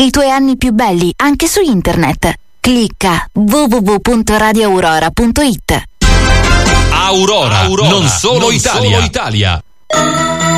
i tuoi anni più belli anche su internet. Clicca www.radioaurora.it. Aurora, non solo Italia.